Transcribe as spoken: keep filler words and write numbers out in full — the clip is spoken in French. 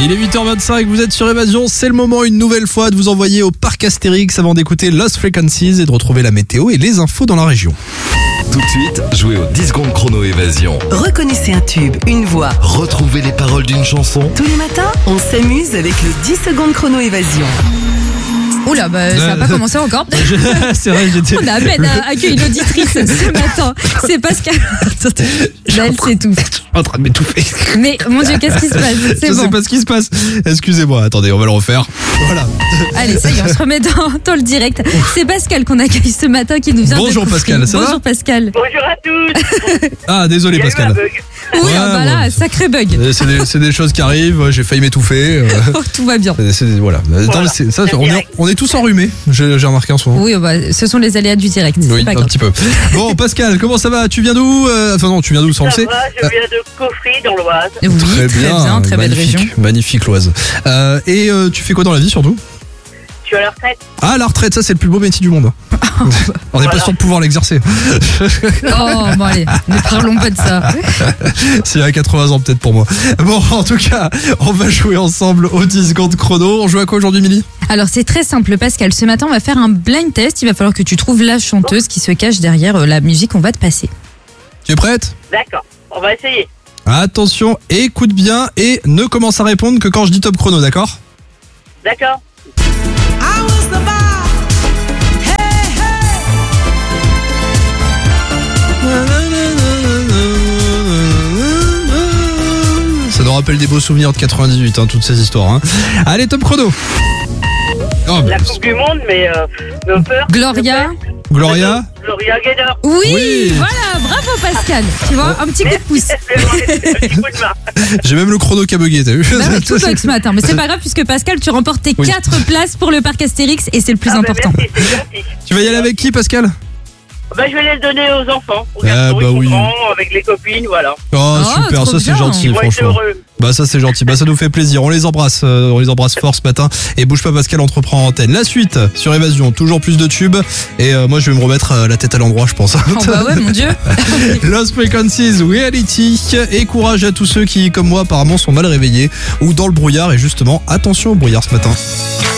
Il est huit heures vingt-cinq, vous êtes sur Évasion, c'est le moment une nouvelle fois de vous envoyer au parc Astérix avant d'écouter Lost Frequencies et de retrouver la météo et les infos dans la région. Tout de suite, jouez aux dix secondes chrono Évasion. Reconnaissez un tube, une voix. Retrouvez les paroles d'une chanson. Tous les matins, on s'amuse avec le dix secondes chrono Évasion. Oula, bah, ça n'a pas commencé encore. C'est vrai, j'étais... On a à peine accueilli une auditrice ce matin. C'est Pascal. Elle s'étouffe. Je suis en train de m'étouffer. Mais mon Dieu, qu'est-ce qui se passe? C'est Je bon. sais pas ce qui se passe. Excusez-moi, attendez, on va le refaire. Voilà. Allez, ça y est, on se remet dans, dans le direct. C'est Pascal qu'on accueille ce matin qui nous vient Bonjour de Coffry. Pascal, ça va? Bonjour Pascal. Bonjour à tous. Ah, désolé Il y a eu un Pascal. bug. Oui, Ouais, ah bah là, ouais. sacré bug. Euh, C'est des, c'est des choses qui arrivent, j'ai failli m'étouffer. euh, Oh, tout va bien. c'est- c'est- voilà. Attends, Voilà. c'est- ça, C'est on, est, direct. on est tous enrhumés, j'ai j'ai remarqué en ce moment. Oui, bah, ce sont les aléas du direct. Oui, C'est pas un grave. petit peu. Bon, Pascal, comment ça va? Tu viens d'où? Euh, Enfin non, tu viens d'où, ça on le Ça sait. va, je viens de Coffry dans l'Oise. Oui, Très bien, très belle magnifique, région. magnifique l'Oise. Euh, et euh, tu fais quoi dans la vie surtout? Je suis à la retraite. Ah, la retraite, ça c'est le plus beau métier du monde. On n'est pas Voilà. sûr de pouvoir l'exercer. Oh, bon, allez, ne parlons pas de ça. C'est à quatre-vingts ans peut-être pour moi. Bon, en tout cas, on va jouer ensemble aux dix secondes chrono. On joue à quoi aujourd'hui, Milly? Alors, c'est très simple, Pascal. Ce matin, on va faire un blind test. Il va falloir que tu trouves la chanteuse qui se cache derrière euh, la musique qu'on va te passer. Tu es prête? D'accord, on va essayer. Attention, écoute bien et ne commence à répondre que quand je dis top chrono, d'accord? D'accord. Ça nous rappelle des beaux souvenirs de quatre-vingt-dix-huit, hein, toutes ces histoires. Hein. Allez, top chrono. Oh, La bah, Coupe du Monde, mais, euh, mais on peut. Gloria. Gloria. Gloria Gaynor. Oui, Oui. voilà, bravo Pascal. Tu vois, un petit coup de pouce. Un petit coup de main. J'ai même le chrono qui a bugué, t'as vu? Bah ouais, tout bug ce matin, mais c'est pas grave puisque Pascal, tu remportes tes Oui. quatre places pour le parc Astérix et c'est le plus Ah, bah, important. merci, c'est gentil. Tu vas y aller avec qui, Pascal? Bah, je vais les donner aux enfants, aux Ah, garçons, bah ils sont oui. grands, avec les copines, voilà. Oh, Oh, super, trop ça c'est bien. gentil, Ils vont être franchement. heureux. Bah ça c'est gentil, bah ça nous fait plaisir. On les embrasse, euh, on les embrasse fort ce matin. Et bouge pas Pascal, on te reprend en antenne. La suite sur Évasion, toujours plus de tubes. Et euh, moi je vais me remettre euh, la tête à l'endroit, je pense. Oh bah ouais, mon Dieu. Lost Frequencies, Reality. Et courage à tous ceux qui, comme moi, apparemment sont mal réveillés ou dans le brouillard. Et justement, attention au brouillard ce matin.